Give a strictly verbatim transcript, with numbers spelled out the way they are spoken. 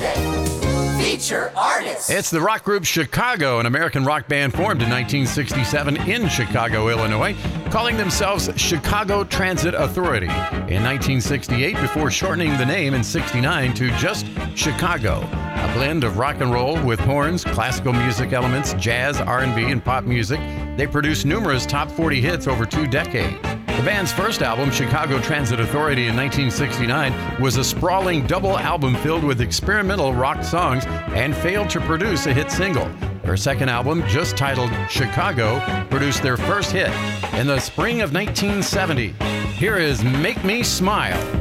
Thursday. Feature artist. It's the rock group Chicago, an American rock band formed in nineteen sixty-seven in Chicago, Illinois, calling themselves Chicago Transit Authority in nineteen sixty-eight before shortening the name in sixty-nine to just Chicago, a blend of rock and roll with horns, classical music elements, jazz, R and B, and pop music. They produced numerous top forty hits over two decades. The band's first album, Chicago Transit Authority in nineteen sixty-nine, was a sprawling double album filled with experimental rock songs and failed to produce a hit single. Their second album, just titled Chicago, produced their first hit in the spring of nineteen seventy. Here is Make Me Smile.